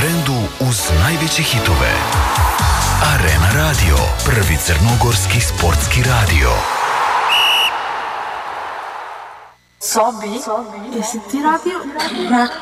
vikrendu uz najveće hitove. Arena Radio, prvi crnogorski sportski radio. Sobi, jesi ti radio?